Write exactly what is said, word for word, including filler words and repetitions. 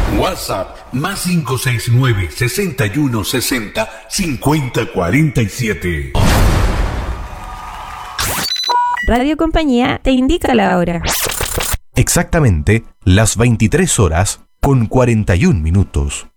WhatsApp más cinco seis nueve, sesenta y uno, sesenta, cincuenta, cuarenta y siete. Radio Compañía te indica la hora. Exactamente las veintitrés horas con cuarenta y un minutos.